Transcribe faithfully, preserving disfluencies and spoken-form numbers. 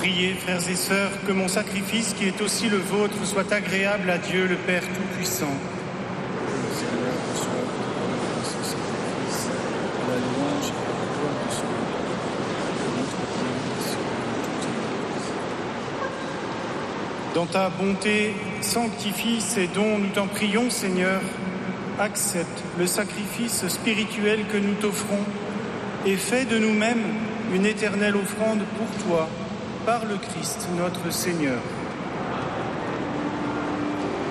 Priez, frères et sœurs, que mon sacrifice, qui est aussi le vôtre, soit agréable à Dieu, le Père Tout-Puissant. Le Seigneur reçoive de ce sacrifice à la louange et à la gloire de son nom, de notre Dieu et sur toute l'Église. Dans ta bonté, sanctifie ces dons, nous t'en prions, Seigneur. Accepte le sacrifice spirituel que nous t'offrons et fais de nous-mêmes une éternelle offrande pour toi, par le Christ notre Seigneur.